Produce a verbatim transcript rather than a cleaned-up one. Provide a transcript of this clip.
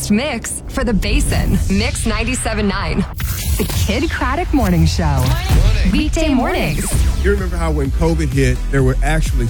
best mix for the Basin. Mix ninety-seven point nine. The Kid Craddock Morning Show. Morning. Weekday mornings. You remember how when COVID hit, there were actually